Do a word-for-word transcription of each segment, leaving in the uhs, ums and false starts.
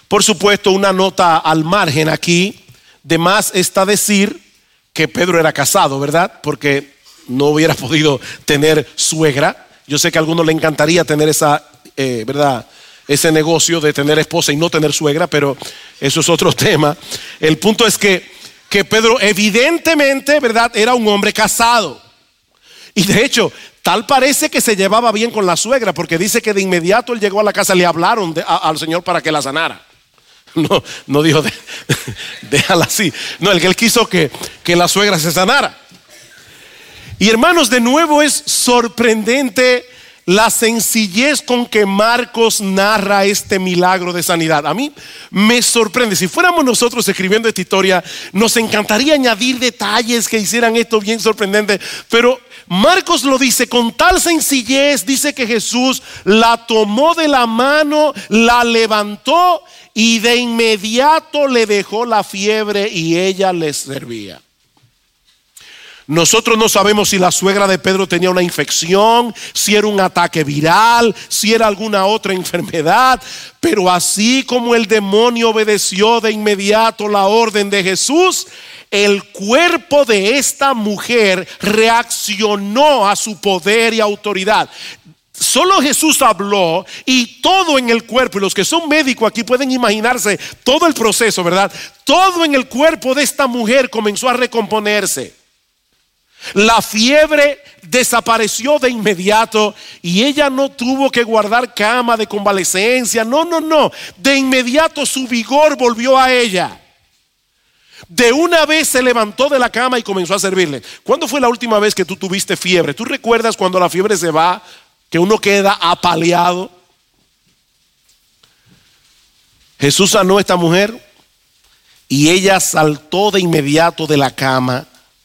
Por supuesto, una nota al margen aquí, de más está decir que Pedro era casado, ¿verdad? Porque no hubiera podido tener suegra. Yo sé que a algunos le encantaría tener esa, eh, ¿verdad? ese negocio de tener esposa y no tener suegra, pero eso es otro tema. El punto es que, que Pedro evidentemente, ¿verdad?, era un hombre casado. Y de hecho, tal parece que se llevaba bien con la suegra, porque dice que de inmediato él llegó a la casa, le hablaron de, a, al Señor para que la sanara. No, no dijo, de, déjala así. No, el que él quiso que, que la suegra se sanara. Y hermanos, de nuevo es sorprendente la sencillez con que Marcos narra este milagro de sanidad. A mí me sorprende. Si fuéramos nosotros escribiendo esta historia, nos encantaría añadir detalles que hicieran esto bien sorprendente. Pero Marcos lo dice con tal sencillez. Dice que Jesús la tomó de la mano, la levantó y de inmediato le dejó la fiebre y ella le servía. Nosotros no sabemos si la suegra de Pedro tenía una infección, si era un ataque viral, si era alguna otra enfermedad. Pero así como el demonio obedeció de inmediato la orden de Jesús, el cuerpo de esta mujer reaccionó a su poder y autoridad. Solo Jesús habló y todo en el cuerpo, y los que son médicos aquí pueden imaginarse todo el proceso, ¿verdad? Todo en el cuerpo de esta mujer comenzó a recomponerse. La fiebre desapareció de inmediato y ella no tuvo que guardar cama de convalecencia. No, no, no. De inmediato su vigor volvió a ella. De una vez se levantó de la cama y comenzó a servirle. ¿Cuándo fue la última vez que tú tuviste fiebre? ¿Tú recuerdas cuando la fiebre se va, que uno queda apaleado? Jesús sanó a esta mujer y ella saltó de inmediato de la cama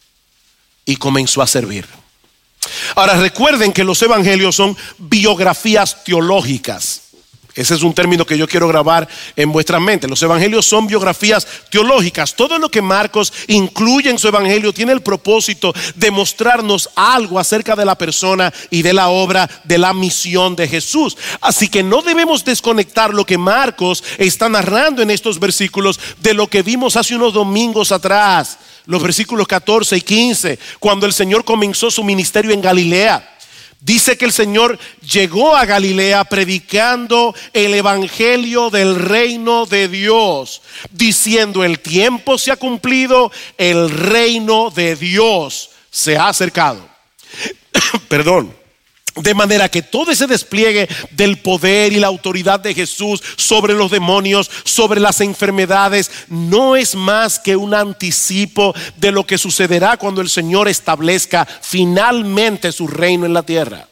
y comenzó a servir. Ahora recuerden que los evangelios son biografías teológicas. Ese es un término que yo quiero grabar en vuestra mente. Los evangelios son biografías teológicas. Todo lo que Marcos incluye en su evangelio tiene el propósito de mostrarnos algo acerca de la persona y de la obra, de la misión de Jesús. Así que no debemos desconectar lo que Marcos está narrando en estos versículos de lo que vimos hace unos domingos atrás. Los versículos catorce y quince, cuando el Señor comenzó su ministerio en Galilea. Dice que el Señor llegó a Galilea predicando el evangelio del reino de Dios, diciendo: el tiempo se ha cumplido, el reino de Dios se ha acercado. Perdón. De manera que todo ese despliegue del poder y la autoridad de Jesús sobre los demonios, sobre las enfermedades, no es más que un anticipo de lo que sucederá cuando el Señor establezca finalmente su reino en la tierra.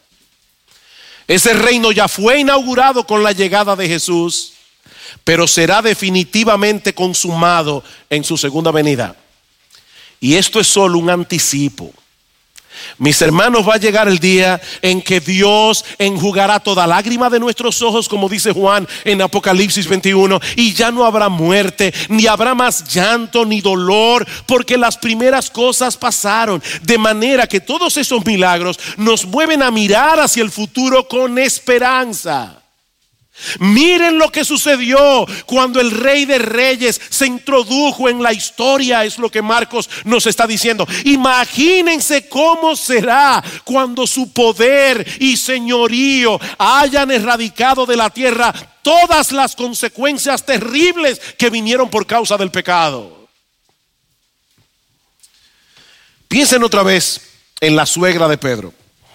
Ese reino ya fue inaugurado con la llegada de Jesús, pero será definitivamente consumado en su segunda venida. Y esto es solo un anticipo. Mis hermanos, va a llegar el día en que Dios enjugará toda lágrima de nuestros ojos, como dice Juan en Apocalipsis veintiuno, y ya no habrá muerte, ni habrá más llanto ni dolor, porque las primeras cosas pasaron. De manera que todos esos milagros nos mueven a mirar hacia el futuro con esperanza. Miren lo que sucedió cuando el Rey de Reyes se introdujo en la historia, es lo que Marcos nos está diciendo. Imagínense cómo será cuando su poder y señorío hayan erradicado de la tierra todas las consecuencias terribles que vinieron por causa del pecado. Piensen otra vez en la suegra de Pedro.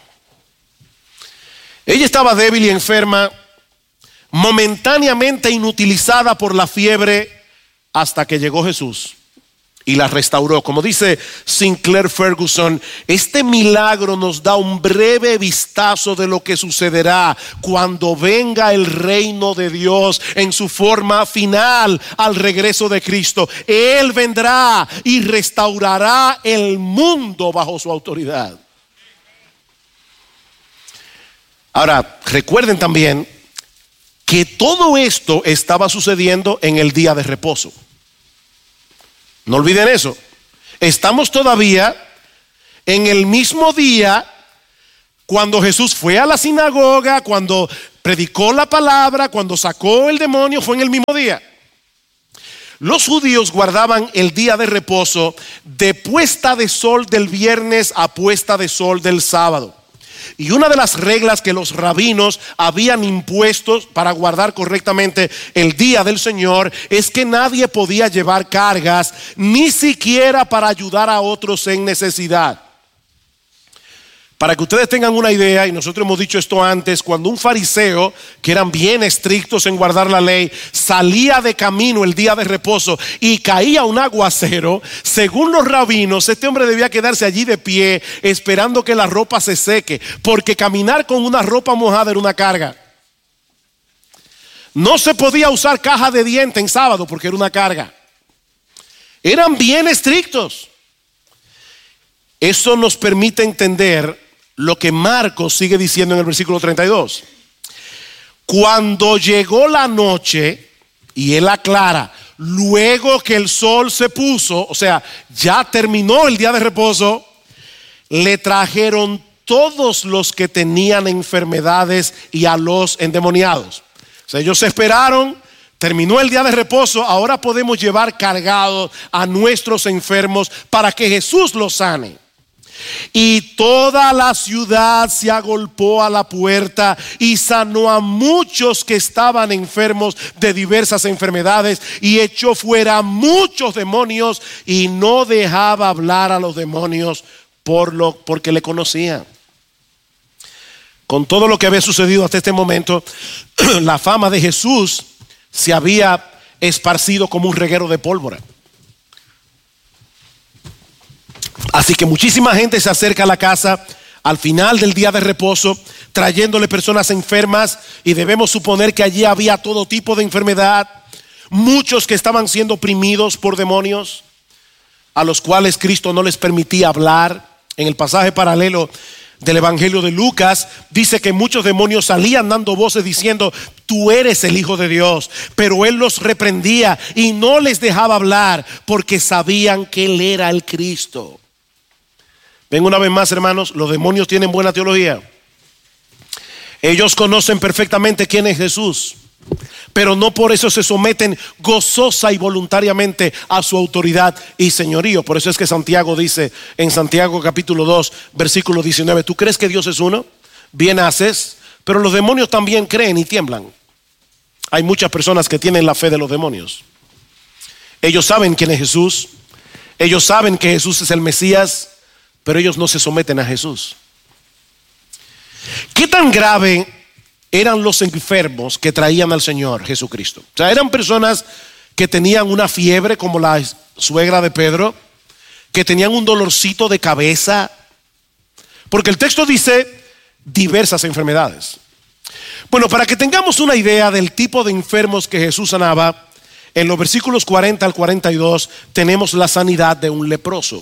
Ella estaba débil y enferma, momentáneamente inutilizada por la fiebre, hasta que llegó Jesús y la restauró. Como dice Sinclair Ferguson, este milagro nos da un breve vistazo de lo que sucederá cuando venga el reino de Dios en su forma final al regreso de Cristo. Él vendrá y restaurará el mundo bajo su autoridad. Ahora, recuerden también que todo esto estaba sucediendo en el día de reposo. No olviden eso. Estamos todavía en el mismo día cuando Jesús fue a la sinagoga, cuando predicó la palabra, cuando sacó el demonio, fue en el mismo día. Los judíos guardaban el día de reposo de puesta de sol del viernes a puesta de sol del sábado. Y una de las reglas que los rabinos habían impuesto para guardar correctamente el día del Señor es que nadie podía llevar cargas, ni siquiera para ayudar a otros en necesidad. Para que ustedes tengan una idea, y nosotros hemos dicho esto antes, cuando un fariseo, que eran bien estrictos en guardar la ley, salía de camino el día de reposo y caía un aguacero, según los rabinos, este hombre debía quedarse allí de pie esperando que la ropa se seque, porque caminar con una ropa mojada era una carga. No se podía usar caja de diente en sábado porque era una carga. Eran bien estrictos. Eso nos permite entender lo que Marcos sigue diciendo en el versículo treinta y dos. Cuando llegó la noche, y él aclara, luego que el sol se puso, o sea, ya terminó el día de reposo, le trajeron todos los que tenían enfermedades y a los endemoniados. O sea, ellos esperaron, terminó el día de reposo, ahora podemos llevar cargados a nuestros enfermos para que Jesús los sane. Y toda la ciudad se agolpó a la puerta y sanó a muchos que estaban enfermos de diversas enfermedades y echó fuera muchos demonios y no dejaba hablar a los demonios por lo, porque le conocían. Con todo lo que había sucedido hasta este momento, la fama de Jesús se había esparcido como un reguero de pólvora. Así que muchísima gente se acerca a la casa al final del día de reposo, trayéndole personas enfermas, y debemos suponer que allí había todo tipo de enfermedad. Muchos que estaban siendo oprimidos por demonios, a los cuales Cristo no les permitía hablar. En el pasaje paralelo del Evangelio de Lucas dice que muchos demonios salían dando voces diciendo: tú eres el Hijo de Dios. Pero él los reprendía y no les dejaba hablar porque sabían que él era el Cristo. Ven una vez más, hermanos, los demonios tienen buena teología. Ellos conocen perfectamente quién es Jesús, pero no por eso se someten gozosa y voluntariamente a su autoridad y señorío. Por eso es que Santiago dice en Santiago capítulo dos versículo diecinueve: ¿tú crees que Dios es uno? Bien haces, pero los demonios también creen y tiemblan. Hay muchas personas que tienen la fe de los demonios. Ellos saben quién es Jesús, ellos saben que Jesús es el Mesías, pero ellos no se someten a Jesús. ¿Qué tan grave eran los enfermos que traían al Señor Jesucristo? O sea, eran personas que tenían una fiebre como la suegra de Pedro, que tenían un dolorcito de cabeza, porque el texto dice diversas enfermedades. Bueno, para que tengamos una idea del tipo de enfermos que Jesús sanaba, en los versículos cuarenta al cuarenta y dos tenemos la sanidad de un leproso.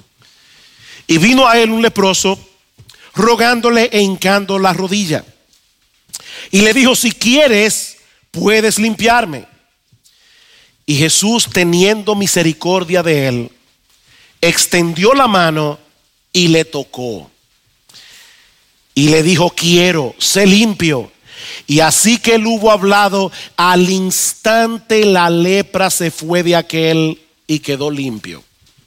Y vino a él un leproso, rogándole e hincando la rodilla. Y le dijo: si quieres, puedes limpiarme. Y Jesús, teniendo misericordia de él, extendió la mano y le tocó. Y le dijo: quiero, sé limpio. Y así que él hubo hablado, al instante la lepra se fue de aquel y quedó limpio.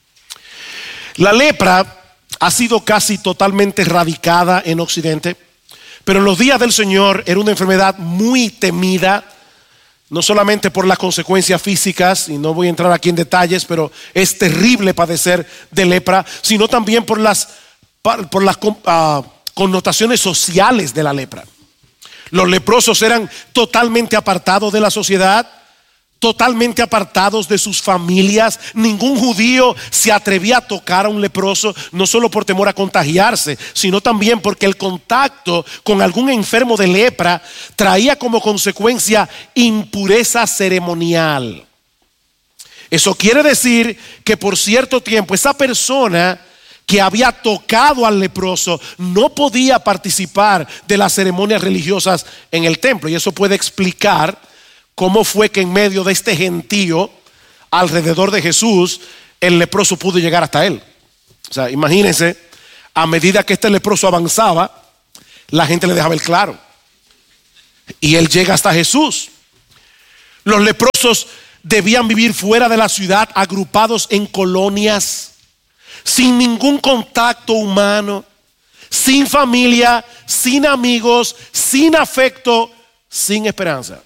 La lepra ha sido casi totalmente erradicada en Occidente, pero en los días del Señor era una enfermedad muy temida, no solamente por las consecuencias físicas, y no voy a entrar aquí en detalles, pero es terrible padecer de lepra, sino también por las, por las uh, connotaciones sociales de la lepra. Los leprosos eran totalmente apartados de la sociedad, totalmente apartados de sus familias. Ningún judío se atrevía a tocar a un leproso, no solo por temor a contagiarse, sino también porque el contacto con algún enfermo de lepra traía como consecuencia impureza ceremonial. Eso quiere decir que por cierto tiempo esa persona que había tocado al leproso no podía participar de las ceremonias religiosas en el templo. Y eso puede explicar cómo fue que en medio de este gentío alrededor de Jesús, el leproso pudo llegar hasta él. O sea, imagínense, a medida que este leproso avanzaba, la gente le dejaba el claro, y él llega hasta Jesús. Los leprosos debían vivir fuera de la ciudad, agrupados en colonias, sin ningún contacto humano, sin familia, sin amigos, sin afecto, sin esperanza.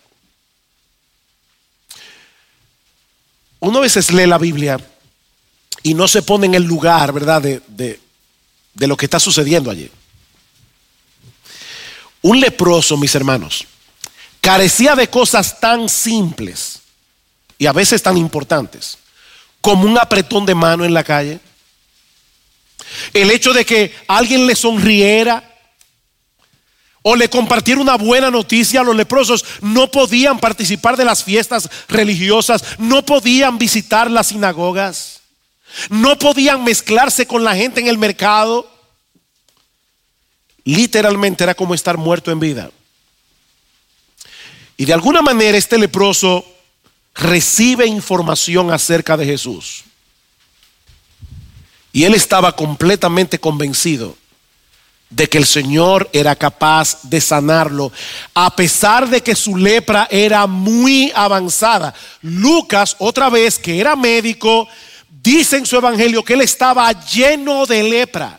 Uno a veces lee la Biblia y no se pone en el lugar, ¿verdad?, de, de, de lo que está sucediendo allí. Un leproso, mis hermanos, carecía de cosas tan simples y a veces tan importantes como un apretón de mano en la calle, el hecho de que alguien le sonriera o le compartiera una buena noticia. Los leprosos no podían participar de las fiestas religiosas, no podían visitar las sinagogas, no podían mezclarse con la gente en el mercado. Literalmente era como estar muerto en vida. Y de alguna manera este leproso recibe información acerca de Jesús. Y él estaba completamente convencido de que el Señor era capaz de sanarlo, a pesar de que su lepra era muy avanzada. Lucas, otra vez, que era médico, dice en su evangelio que él estaba lleno de lepra.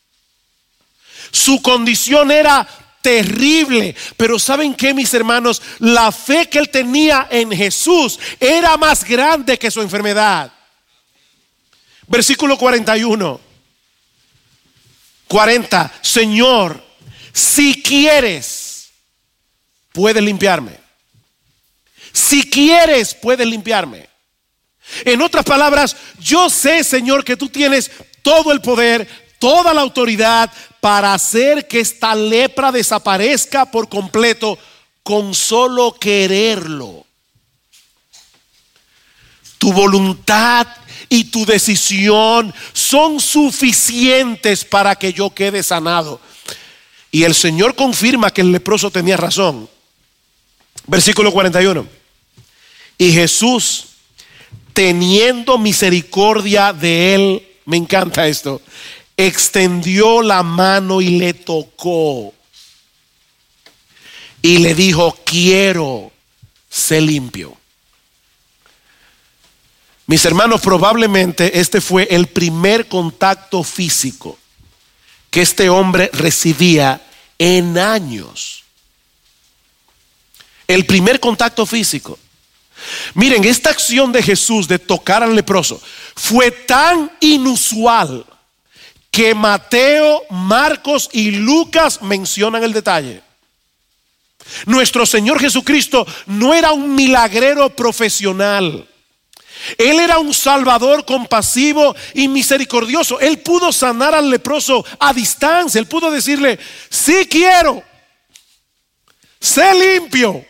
Su condición era terrible, pero ¿saben qué, mis hermanos? La fe que él tenía en Jesús era más grande que su enfermedad. Versículo cuarenta y uno. cuarenta. Señor, si quieres, puedes limpiarme. Si quieres, puedes limpiarme. En otras palabras, yo sé, Señor, que tú tienes todo el poder, toda la autoridad para hacer que esta lepra desaparezca por completo con solo quererlo. Tu voluntad y tu decisión son suficientes para que yo quede sanado. Y el Señor confirma que el leproso tenía razón. Versículo cuarenta y uno. Y Jesús, teniendo misericordia de él, me encanta esto, extendió la mano y le tocó y le dijo: quiero, sé limpio. Mis hermanos, probablemente este fue el primer contacto físico que este hombre recibía en años. El primer contacto físico. Miren, esta acción de Jesús de tocar al leproso fue tan inusual que Mateo, Marcos y Lucas mencionan el detalle. Nuestro Señor Jesucristo no era un milagrero profesional. Él era un salvador compasivo y misericordioso. Él pudo sanar al leproso a distancia. Él pudo decirle: sí quiero, sé limpio,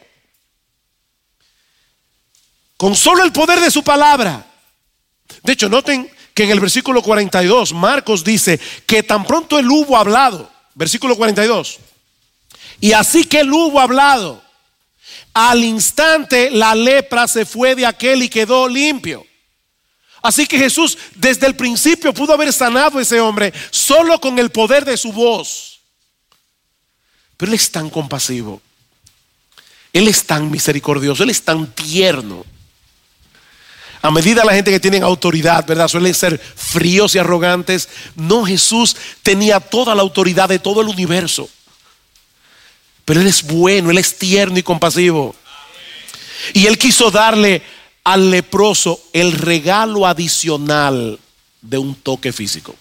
con solo el poder de su palabra. De hecho, noten que en el versículo cuarenta y dos Marcos dice que tan pronto él hubo hablado, versículo cuarenta y dos, y así que él hubo hablado, al instante la lepra se fue de aquel y quedó limpio. Así que Jesús desde el principio pudo haber sanado a ese hombre solo con el poder de su voz. Pero él es tan compasivo, él es tan misericordioso, él es tan tierno. A medida la gente que tiene autoridad, ¿verdad?, suelen ser fríos y arrogantes. No, Jesús tenía toda la autoridad de todo el universo. Pero Él es bueno, Él es tierno y compasivo. Y Él quiso darle al leproso el regalo adicional de un toque físico.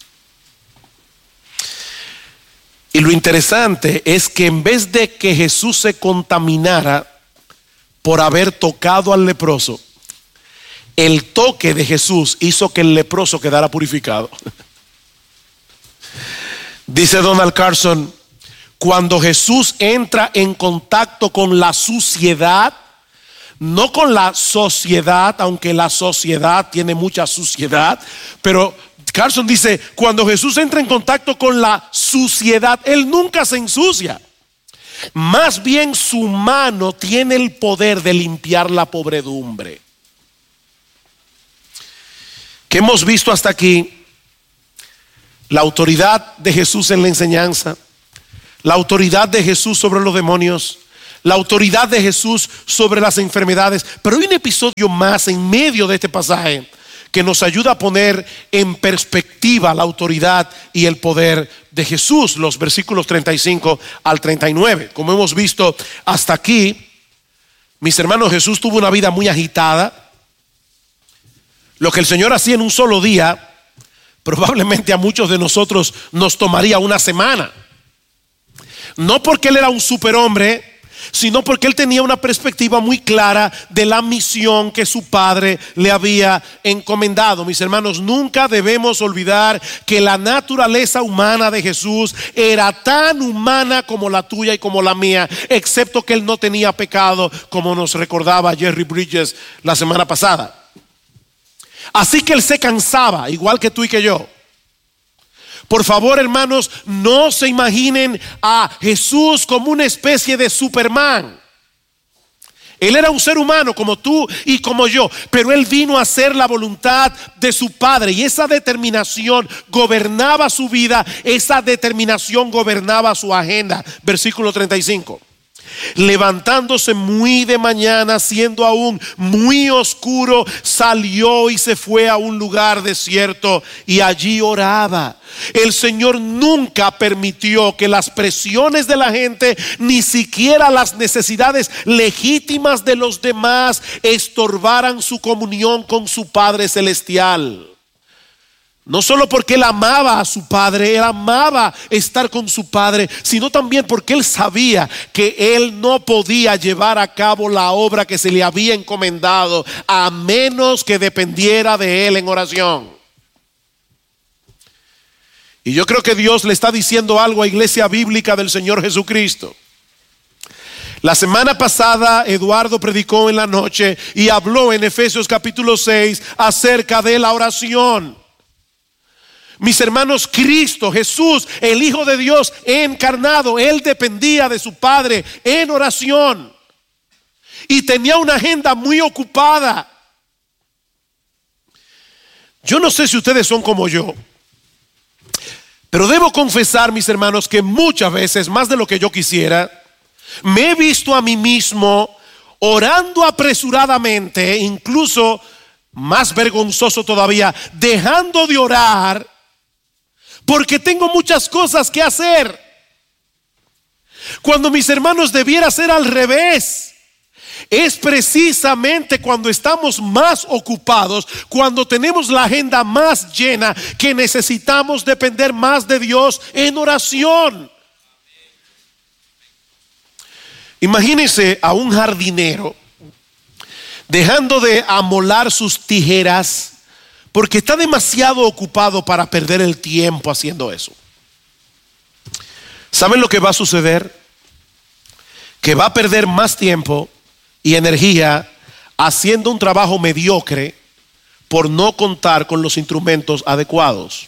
Y lo interesante es que en vez de que Jesús se contaminara por haber tocado al leproso, el toque de Jesús hizo que el leproso quedara purificado. Dice Donald Carson: cuando Jesús entra en contacto con la suciedad, no con la sociedad, aunque la sociedad tiene mucha suciedad, pero Carson dice: cuando Jesús entra en contacto con la suciedad, Él nunca se ensucia. Más bien su mano tiene el poder de limpiar la podredumbre. ¿Qué hemos visto hasta aquí? La autoridad de Jesús en la enseñanza, la autoridad de Jesús sobre los demonios, la autoridad de Jesús sobre las enfermedades. Pero hay un episodio más en medio de este pasaje que nos ayuda a poner en perspectiva la autoridad y el poder de Jesús. Los versículos treinta y cinco al treinta y nueve. Como hemos visto hasta aquí, mis hermanos, Jesús tuvo una vida muy agitada. Lo que el Señor hacía en un solo día, probablemente a muchos de nosotros nos tomaría una semana. No porque Él era un superhombre, sino porque Él tenía una perspectiva muy clara de la misión que su Padre le había encomendado. Mis hermanos, nunca debemos olvidar que la naturaleza humana de Jesús era tan humana como la tuya y como la mía, excepto que Él no tenía pecado, como nos recordaba Jerry Bridges la semana pasada. Así que Él se cansaba, igual que tú y que yo. Por favor, hermanos, no se imaginen a Jesús como una especie de Superman. Él era un ser humano como tú y como yo, pero Él vino a hacer la voluntad de su Padre, y esa determinación gobernaba su vida, esa determinación gobernaba su agenda. Versículo treinta y cinco. Levantándose muy de mañana, siendo aún muy oscuro, salió y se fue a un lugar desierto y allí oraba. El Señor nunca permitió que las presiones de la gente, ni siquiera las necesidades legítimas de los demás, estorbaran su comunión con su Padre Celestial. No solo porque Él amaba a su Padre, Él amaba estar con su Padre, sino también porque Él sabía que Él no podía llevar a cabo la obra que se le había encomendado a menos que dependiera de Él en oración. Y yo creo que Dios le está diciendo algo a Iglesia Bíblica del Señor Jesucristo. La semana pasada Eduardo predicó en la noche y habló en Efesios capítulo seis acerca de la oración. Mis hermanos, Cristo, Jesús, el Hijo de Dios encarnado, Él dependía de su Padre en oración y tenía una agenda muy ocupada. Yo no sé si ustedes son como yo, pero debo confesar, mis hermanos, que muchas veces, más de lo que yo quisiera, me he visto a mí mismo orando apresuradamente, incluso más vergonzoso todavía, dejando de orar porque tengo muchas cosas que hacer. Cuando, mis hermanos, debiera ser al revés. Es precisamente cuando estamos más ocupados, cuando tenemos la agenda más llena, que necesitamos depender más de Dios en oración. Imagínense a un jardinero dejando de amolar sus tijeras porque está demasiado ocupado para perder el tiempo haciendo eso. ¿Saben lo que va a suceder? Que va a perder más tiempo y energía haciendo un trabajo mediocre por no contar con los instrumentos adecuados.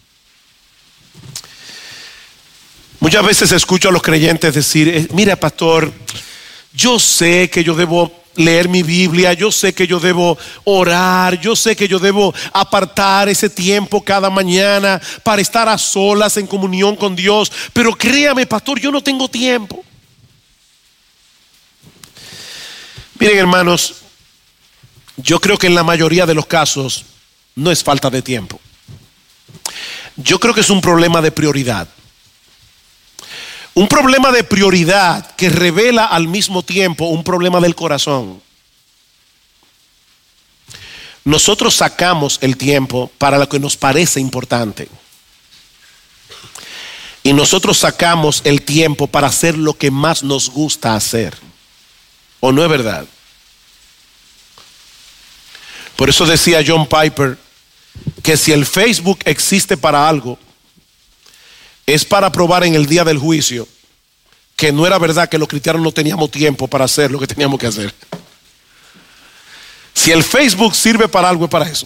Muchas veces escucho a los creyentes decir: mira, pastor, yo sé que yo debo leer mi Biblia, yo sé que yo debo orar, yo sé que yo debo apartar ese tiempo cada mañana para estar a solas en comunión con Dios, pero créame, pastor, yo no tengo tiempo. Miren, hermanos, yo creo que en la mayoría de los casos no es falta de tiempo. Yo creo que es un problema de prioridad. Un problema de prioridad que revela al mismo tiempo un problema del corazón. Nosotros sacamos el tiempo para lo que nos parece importante. Y nosotros sacamos el tiempo para hacer lo que más nos gusta hacer. ¿O no es verdad? Por eso decía John Piper que si el Facebook existe para algo, es para probar en el día del juicio que no era verdad que los cristianos no teníamos tiempo para hacer lo que teníamos que hacer. Si el Facebook sirve para algo, es para eso.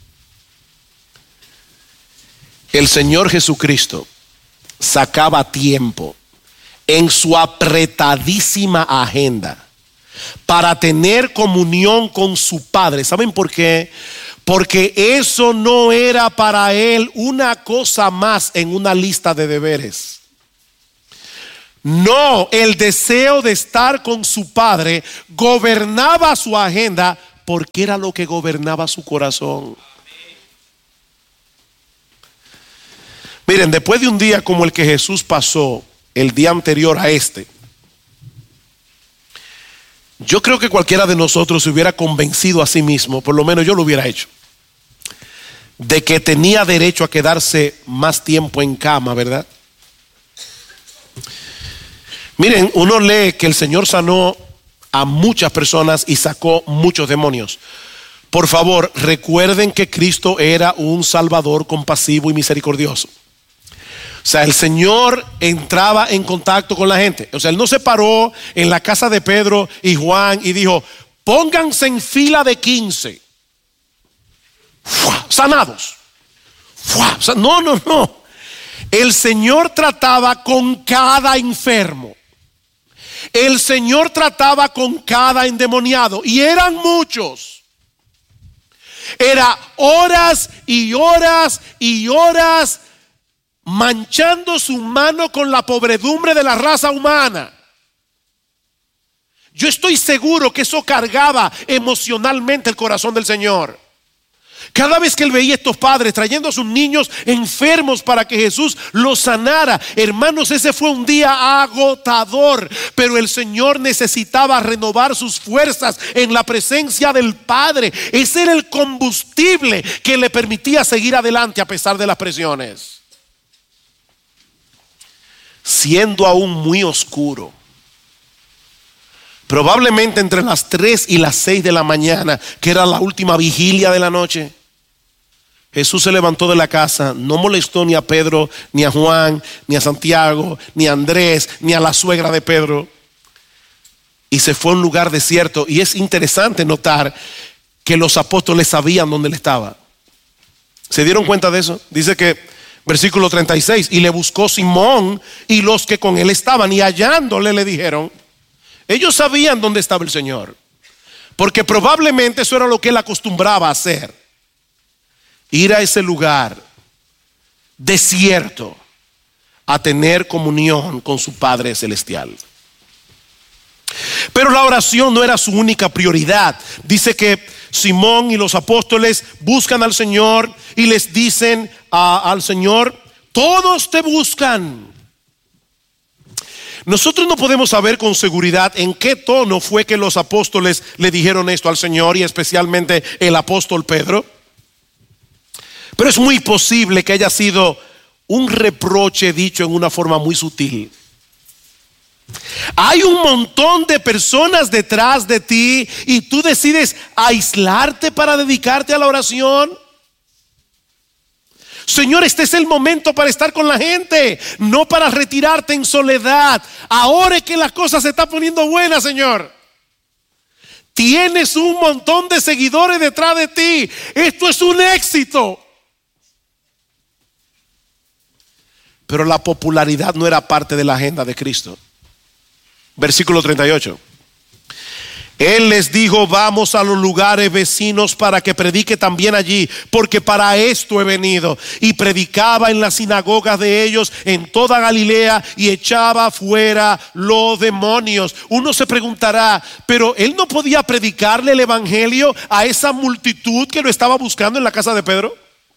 El Señor Jesucristo sacaba tiempo en su apretadísima agenda para tener comunión con su Padre. ¿Saben por qué? Porque eso no era para Él una cosa más en una lista de deberes. No, el deseo de estar con su padre gobernaba su agenda porque era lo que gobernaba su corazón. Miren, después de un día como el que Jesús pasó el día anterior a este, yo creo que cualquiera de nosotros se hubiera convencido a sí mismo, por lo menos yo lo hubiera hecho, de que tenía derecho a quedarse más tiempo en cama, ¿verdad? Miren, uno lee que el Señor sanó a muchas personas y sacó muchos demonios. Por favor, recuerden que Cristo era un Salvador compasivo y misericordioso. O sea, el Señor entraba en contacto con la gente. O sea, Él no se paró en la casa de Pedro y Juan y dijo: pónganse en fila de quince. ¡Fua! Sanados. ¡Fua! O sea, no, no, no. El Señor trataba con cada enfermo. El Señor trataba con cada endemoniado. Y eran muchos. Era horas y horas y horas manchando su mano con la pobredumbre de la raza humana. Yo estoy seguro que eso cargaba emocionalmente el corazón del Señor. Cada vez que él veía a estos padres trayendo a sus niños enfermos para que Jesús los sanara, hermanos, ese fue un día agotador. Pero el Señor necesitaba renovar sus fuerzas en la presencia del Padre. Ese era el combustible que le permitía seguir adelante a pesar de las presiones. Siendo aún muy oscuro, probablemente entre las tres y las seis de la mañana, que era la última vigilia de la noche, Jesús se levantó de la casa. No molestó ni a Pedro, ni a Juan, ni a Santiago, ni a Andrés, ni a la suegra de Pedro, y se fue a un lugar desierto. Y es interesante notar que los apóstoles sabían dónde él estaba. ¿Se dieron cuenta de eso? Dice que versículo treinta y seis, y le buscó Simón y los que con él estaban, y hallándole le dijeron. Ellos sabían dónde estaba el Señor, porque probablemente eso era lo que él acostumbraba a hacer: ir a ese lugar desierto a tener comunión con su Padre Celestial. Pero la oración no era su única prioridad. Dice que Simón y los apóstoles buscan al Señor y les dicen a, al Señor: todos te buscan. Nosotros no podemos saber con seguridad en qué tono fue que los apóstoles le dijeron esto al Señor, y especialmente el apóstol Pedro. Pero es muy posible que haya sido un reproche dicho en una forma muy sutil. Hay un montón de personas detrás de ti y tú decides aislarte para dedicarte a la oración. Señor, este es el momento para estar con la gente, no para retirarte en soledad. Ahora es que la cosa se está poniendo buena, Señor. Tienes un montón de seguidores detrás de ti. Esto es un éxito. Pero la popularidad no era parte de la agenda de Cristo. Versículo treinta y ocho. Él les dijo: vamos a los lugares vecinos para que predique también allí, porque para esto he venido. Y predicaba en las sinagogas de ellos en toda Galilea y echaba fuera los demonios. Uno se preguntará: pero él no podía predicarle el evangelio a esa multitud que lo estaba buscando en la casa de Pedro.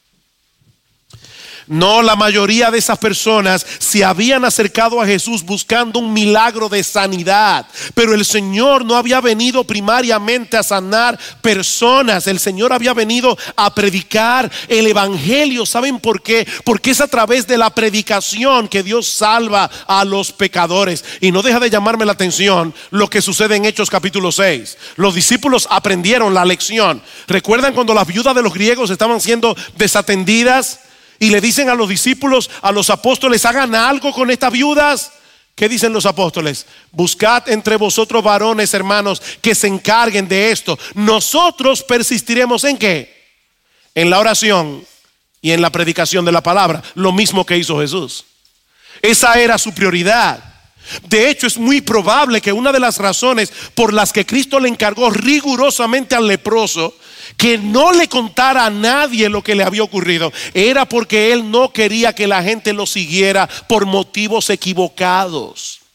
No, la mayoría de esas personas se habían acercado a Jesús buscando un milagro de sanidad, pero el Señor no había venido primariamente a sanar personas. El Señor había venido a predicar el evangelio. ¿Saben por qué? Porque es a través de la predicación que Dios salva a los pecadores. Y no deja de llamarme la atención lo que sucede en Hechos capítulo seis. Los discípulos aprendieron la lección. ¿Recuerdan cuando las viudas de los griegos estaban siendo desatendidas? Y le dicen a los discípulos, a los apóstoles: hagan algo con estas viudas. ¿Qué dicen los apóstoles? Buscad entre vosotros varones, hermanos, que se encarguen de esto. Nosotros persistiremos ¿en qué? En la oración y en la predicación de la palabra. Lo mismo que hizo Jesús. Esa era su prioridad. De hecho, es muy probable que una de las razones por las que Cristo le encargó rigurosamente al leproso que no le contara a nadie lo que le había ocurrido era porque él no quería que la gente lo siguiera por motivos equivocados.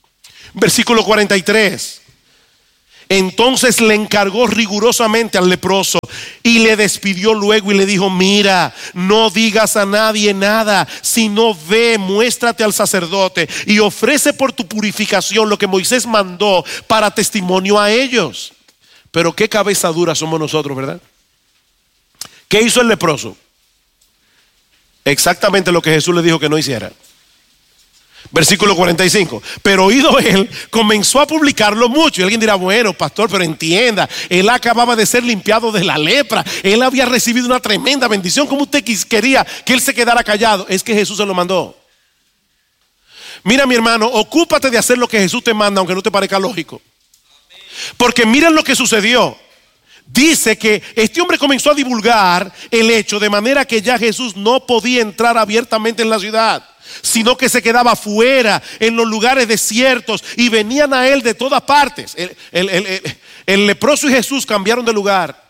Versículo cuarenta y tres. Entonces le encargó rigurosamente al leproso y le despidió luego y le dijo: mira, no digas a nadie nada, sino ve, muéstrate al sacerdote y ofrece por tu purificación lo que Moisés mandó para testimonio a ellos. Pero qué cabeza dura somos nosotros, ¿verdad? ¿Qué hizo el leproso? Exactamente lo que Jesús le dijo que no hiciera. Versículo cuarenta y cinco. Pero oído él, comenzó a publicarlo mucho. Y alguien dirá: bueno, pastor, pero entienda, él acababa de ser limpiado de la lepra. Él había recibido una tremenda bendición. ¿Cómo usted quería que él se quedara callado? Es que Jesús se lo mandó. Mira, mi hermano, ocúpate de hacer lo que Jesús te manda, aunque no te parezca lógico. Porque miren lo que sucedió. Dice que este hombre comenzó a divulgar el hecho, de manera que ya Jesús no podía entrar abiertamente en la ciudad, sino que se quedaba fuera en los lugares desiertos y venían a él de todas partes. El, el, el, el, el leproso y Jesús cambiaron de lugar.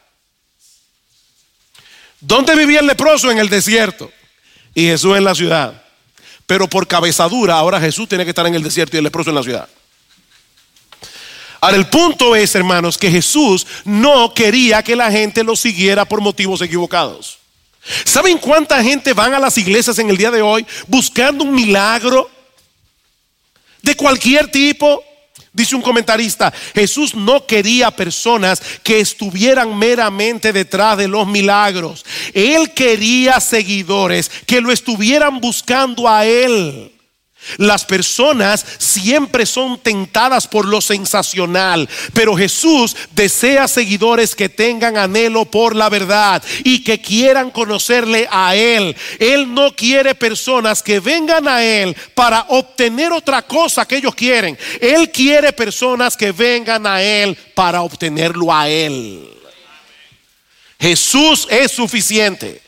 ¿Dónde vivía el leproso? En el desierto, y Jesús en la ciudad. Pero por cabezadura ahora Jesús tiene que estar en el desierto y el leproso en la ciudad. Ahora el punto es, hermanos, que Jesús no quería que la gente lo siguiera por motivos equivocados. ¿Saben cuánta gente van a las iglesias en el día de hoy buscando un milagro de cualquier tipo? Dice un comentarista: Jesús no quería personas que estuvieran meramente detrás de los milagros. Él quería seguidores que lo estuvieran buscando a él. Las personas siempre son tentadas por lo sensacional, pero Jesús desea seguidores que tengan anhelo por la verdad y que quieran conocerle a Él. Él no quiere personas que vengan a Él para obtener otra cosa que ellos quieren. Él quiere personas que vengan a Él para obtenerlo a Él. Jesús es suficiente.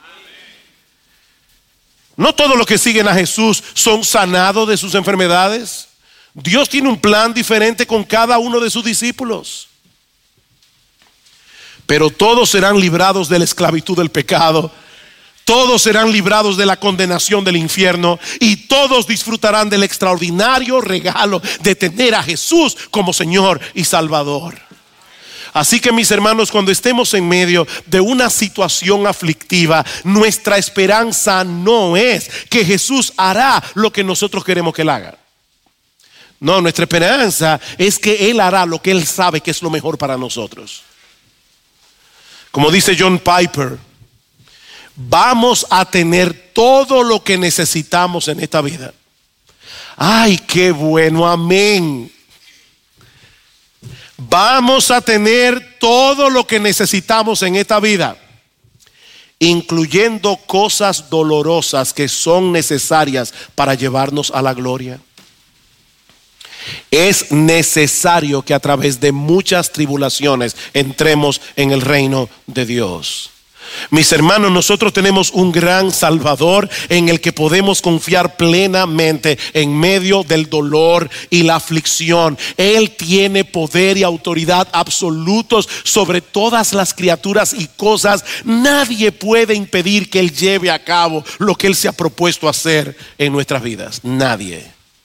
No todos los que siguen a Jesús son sanados de sus enfermedades. Dios tiene un plan diferente con cada uno de sus discípulos. Pero todos serán librados de la esclavitud del pecado. Todos serán librados de la condenación del infierno. Y todos disfrutarán del extraordinario regalo de tener a Jesús como Señor y Salvador. Así que, mis hermanos, cuando estemos en medio de una situación aflictiva, nuestra esperanza no es que Jesús hará lo que nosotros queremos que Él haga. No, nuestra esperanza es que Él hará lo que Él sabe que es lo mejor para nosotros. Como dice John Piper, vamos a tener todo lo que necesitamos en esta vida. Ay, qué bueno, amén. Vamos a tener todo lo que necesitamos en esta vida, incluyendo cosas dolorosas que son necesarias para llevarnos a la gloria. Es necesario que a través de muchas tribulaciones entremos en el reino de Dios. Mis hermanos, nosotros tenemos un gran Salvador en el que podemos confiar plenamente en medio del dolor y la aflicción. Él tiene poder y autoridad absolutos sobre todas las criaturas y cosas. Nadie puede impedir que Él lleve a cabo lo que Él se ha propuesto hacer en nuestras vidas. Nadie.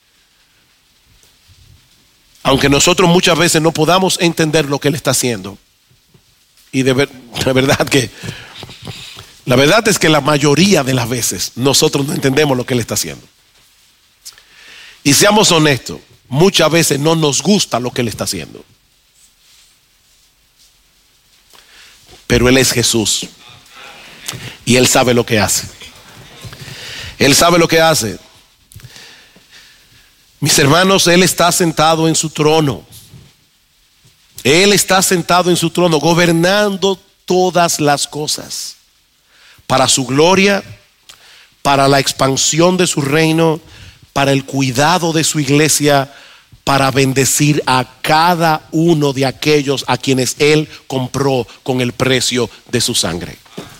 Aunque nosotros muchas veces no podamos entender lo que Él está haciendo. Y de, ver, de verdad que La verdad es que la mayoría de las veces nosotros no entendemos lo que Él está haciendo. Y seamos honestos, muchas veces no nos gusta lo que Él está haciendo. Pero Él es Jesús. Y Él sabe lo que hace. Él sabe lo que hace. Mis hermanos, Él está sentado en su trono. Él está sentado en su trono, gobernando todas las cosas. Para su gloria, para la expansión de su reino, para el cuidado de su iglesia, para bendecir a cada uno de aquellos a quienes Él compró con el precio de su sangre.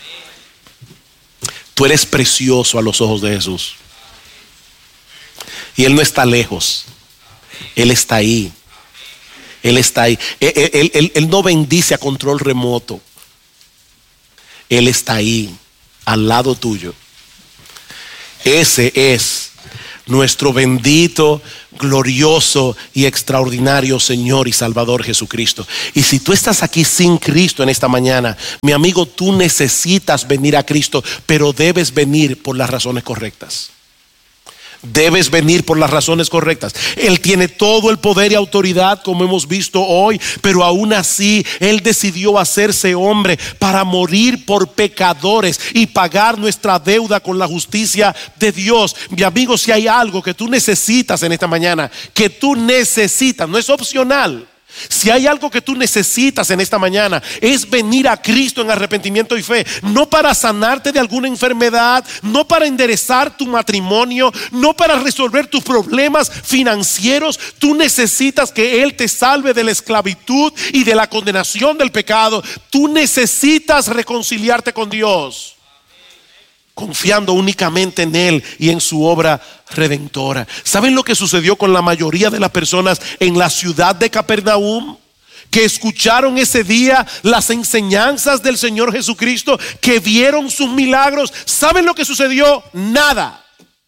Tú eres precioso a los ojos de Jesús. Y Él no está lejos. Él está ahí. Él está ahí. Él, él, él, él no bendice a control remoto. Él está ahí, al lado tuyo. Ese es nuestro bendito, glorioso y extraordinario Señor y Salvador Jesucristo. Y si tú estás aquí sin Cristo en esta mañana, mi amigo, tú necesitas venir a Cristo, pero debes venir por las razones correctas. Debes venir por las razones correctas. Él tiene todo el poder y autoridad, como hemos visto hoy, pero aún así Él decidió hacerse hombre para morir por pecadores y pagar nuestra deuda con la justicia de Dios. Mi amigo, si hay algo que tú necesitas en esta mañana, que tú necesitas, no es opcional. Si hay algo que tú necesitas en esta mañana, es venir a Cristo en arrepentimiento y fe. No para sanarte de alguna enfermedad, no para enderezar tu matrimonio, no para resolver tus problemas financieros. Tú necesitas que Él te salve de la esclavitud y de la condenación del pecado. Tú necesitas reconciliarte con Dios, confiando únicamente en Él y en su obra redentora. ¿Saben lo que sucedió con la mayoría de las personas en la ciudad de Capernaum? Que escucharon ese día las enseñanzas del Señor Jesucristo, que vieron sus milagros. ¿Saben lo que sucedió? Nada.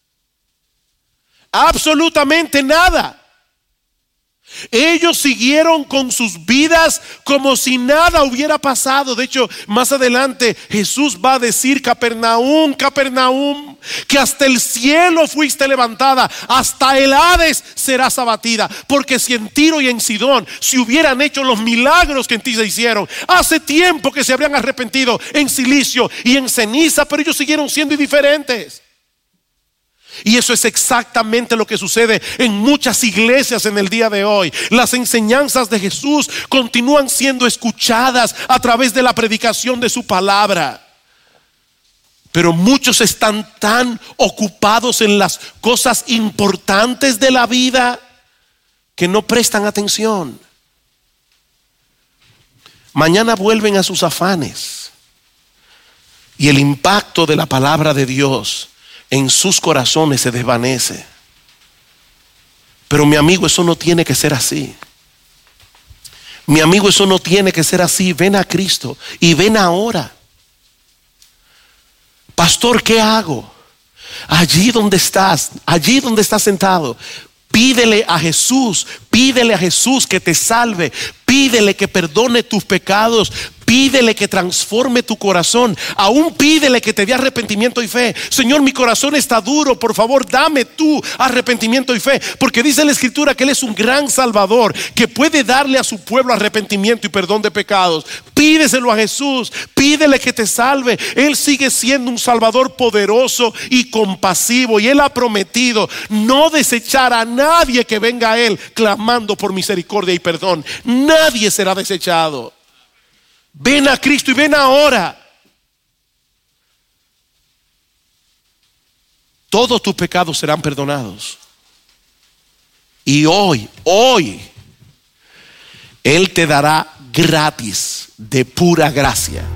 Absolutamente nada. Ellos siguieron con sus vidas como si nada hubiera pasado. De hecho, más adelante Jesús va a decir: Capernaum, Capernaum, que hasta el cielo fuiste levantada, hasta el Hades serás abatida. Porque si en Tiro y en Sidón se hubieran hecho los milagros que en ti se hicieron, hace tiempo que se habrían arrepentido en silicio y en ceniza, pero ellos siguieron siendo indiferentes. Y eso es exactamente lo que sucede en muchas iglesias en el día de hoy. Las enseñanzas de Jesús continúan siendo escuchadas a través de la predicación de su palabra, pero muchos están tan ocupados en las cosas importantes de la vida que no prestan atención. Mañana vuelven a sus afanes y el impacto de la palabra de Dios en sus corazones se desvanece. Pero mi amigo, eso no tiene que ser así. Mi amigo, eso no tiene que ser así. Ven a Cristo y ven ahora. Pastor, ¿qué hago? Allí donde estás, allí donde estás sentado, pídele a Jesús, pídele a Jesús que te salve, pídele que perdone tus pecados, pídele que transforme tu corazón, aún pídele que te dé arrepentimiento y fe. Señor, mi corazón está duro, por favor dame tú arrepentimiento y fe, porque dice la Escritura que Él es un gran Salvador que puede darle a su pueblo arrepentimiento y perdón de pecados. Pídeselo a Jesús, pídele que te salve. Él sigue siendo un Salvador poderoso y compasivo, y Él ha prometido no desechar a nadie que venga a Él clamando por misericordia y perdón. Nadie será desechado. Ven a Cristo y ven ahora. Todos tus pecados serán perdonados. Y hoy, hoy, Él te dará gratis, de pura gracia,